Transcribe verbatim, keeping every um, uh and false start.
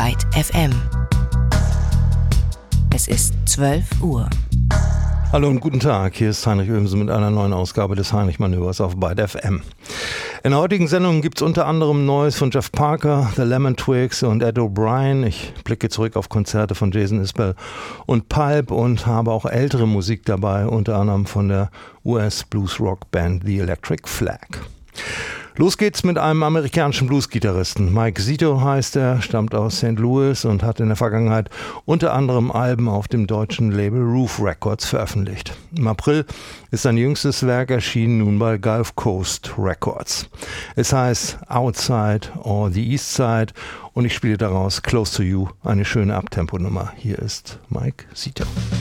Byte F M. Es ist zwölf Uhr. Hallo und guten Tag, hier ist Heinrich Oehmse mit einer neuen Ausgabe des Heinrich-Manövers auf Byte F M. In der heutigen Sendung gibt es unter anderem Neues von Jeff Parker, The Lemon Twigs und Ed O'Brien. Ich blicke zurück auf Konzerte von Jason Isbell und Pulp und habe auch ältere Musik dabei, unter anderem von der U S-Blues-Rock-Band The Electric Flag. Los geht's mit einem amerikanischen Blues-Gitarristen. Mike Zito heißt er, stammt aus Saint Louis und hat in der Vergangenheit unter anderem Alben auf dem deutschen Label Roof Records veröffentlicht. Im April ist sein jüngstes Werk erschienen, nun bei Gulf Coast Records. Es heißt Outside or the East Side und ich spiele daraus Close to You, eine schöne Abtempo-Nummer. Hier ist Mike Zito.